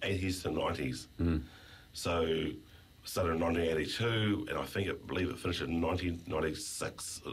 80s to 90s. So started in 1982, and I believe it finished in 1996.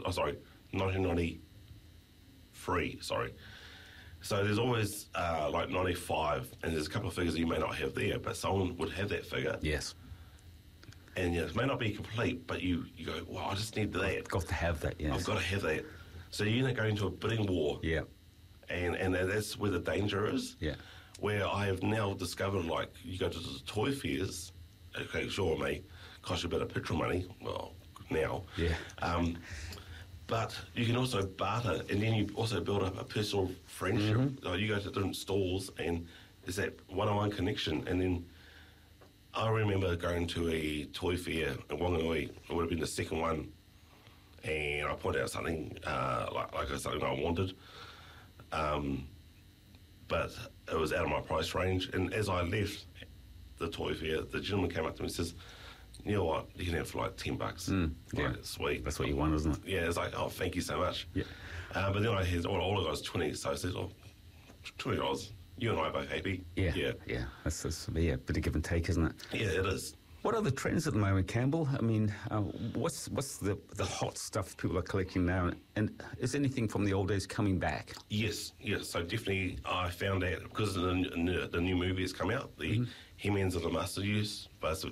1993. Sorry. So there's always like 95, and there's a couple of figures you may not have there, but someone would have that figure. Yes. And it may not be complete, but you go, well, I just need that. I've got to have that, yes. I've got to have that. So you go into a bidding war. Yeah. And that's where the danger is. Yeah. Where I have now discovered, like, you go to the toy fairs, okay, sure, it may cost you a bit of petrol money, well, now. Yeah. But you can also barter, and then you also build up a personal friendship. You go to different stalls, and there's that one-on-one connection. And then I remember going to a toy fair in Wanganui. It would have been the second one, and I pointed out something like something I wanted, but it was out of my price range. And as I left the toy fair, the gentleman came up to me and says, "You know what? You can have it for like $10." Yeah, sweet. That's what you want, isn't it? Yeah, it's like, oh, thank you so much. Yeah. But then I had all I got was 20, so I said, oh, $20. You and I are both happy. Yeah. That's a bit of give and take, isn't it? Yeah, it is. What are the trends at the moment, Campbell? I mean, what's the hot stuff people are collecting now? And is anything from the old days coming back? Yes. So definitely I found out, because the new movie has come out, the He-Mans of the Master Use,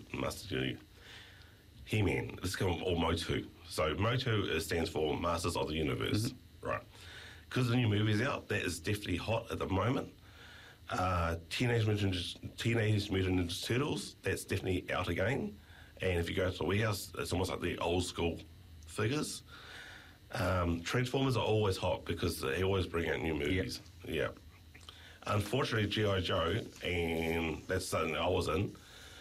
He-Man. It's called, or Motu. So Motu stands for Masters of the Universe. Right. Because the new movie's out, that is definitely hot at the moment. Teenage Mutant Ninja Turtles, that's definitely out again. And if you go to the warehouse, it's almost like the old school figures. Transformers are always hot because they always bring out new movies. Yeah. Unfortunately, G.I. Joe, and that's something I was in,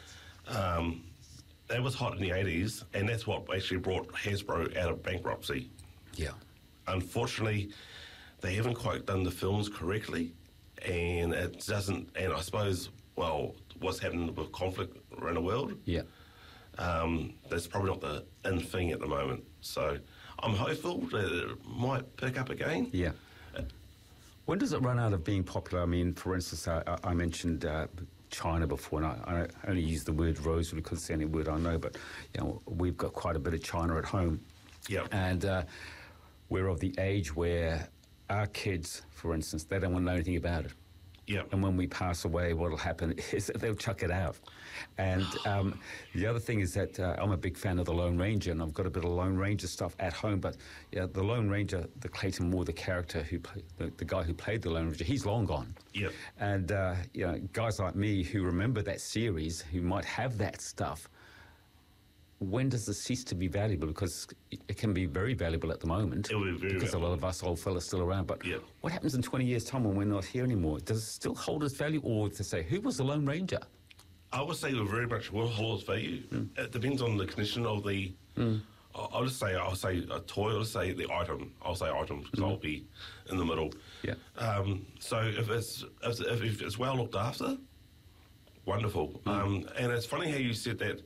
that was hot in the 80s, and that's what actually brought Hasbro out of bankruptcy. Yeah. Unfortunately, they haven't quite done the films correctly, and it doesn't, and I suppose, well, what's happening with conflict around the world, that's probably not the in thing at the moment. So I'm hopeful that it might pick up again. Yeah. When does it run out of being popular? I mean, for instance, I mentioned China before, and I only use the word rose because it's the only word I know, but we've got quite a bit of China at home. Yeah. And we're of the age where our kids, for instance, they don't want to know anything about it. Yeah. And when we pass away, what will happen is that they'll chuck it out. And the other thing is that I'm a big fan of the Lone Ranger, and I've got a bit of Lone Ranger stuff at home. But the Lone Ranger, the Clayton Moore, the character the guy who played the Lone Ranger, he's long gone. Yep. And guys like me who remember that series, who might have that stuff, when does this cease to be valuable? Because it can be very valuable at the moment. It will be very because valuable. a lot of us old fellas still around. But what happens in 20 years' time when we're not here anymore? Does it still hold its value? Or to say, who was the Lone Ranger? I would say it very much will hold its value. It depends on the condition of the... I'll say a toy, I'll say the item. I'll say item because I'll be in the middle. Yeah. So if it's well looked after, wonderful. And it's funny how you said that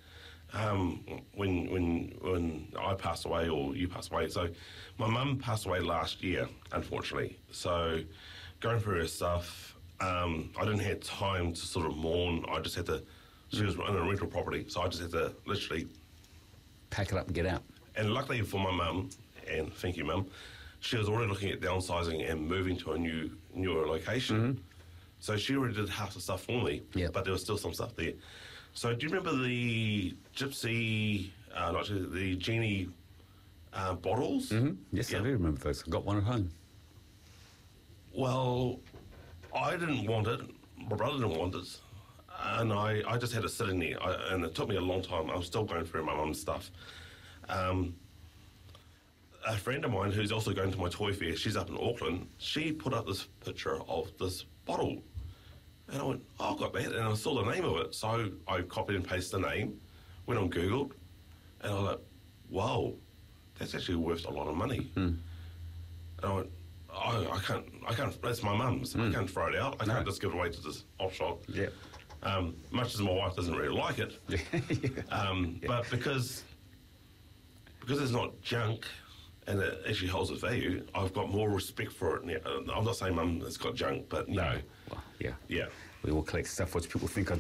when I passed away or you passed away. So my mum passed away last year, unfortunately. So going through her stuff, I didn't have time to sort of mourn. I just had to, she was in a rental property, so I just had to literally pack it up and get out. And luckily for my mum, and thank you, Mum, she was already looking at downsizing and moving to a newer location. So she already did half the stuff for me, but there was still some stuff there. So do you remember the Gypsy, the Genie bottles? Yes, I do remember those. I got one at home. Well, I didn't want it. My brother didn't want it. And I just had it sitting there. And it took me a long time. I was still going through my mum's stuff. A friend of mine who's also going to my toy fair, she's up in Auckland, she put up this picture of this bottle. And I went, oh, I've got that. And I saw the name of it. So I copied and pasted the name, went on Google, and I was like, wow, that's actually worth a lot of money. And I went, I can't, that's my mum's. I can't throw it out. I can't just give it away to this op shop. Much as my wife doesn't really like it. But because it's not junk and it actually holds its value, I've got more respect for it now. I'm not saying Mum has got junk, but no. Well, yeah. We all collect stuff which people think are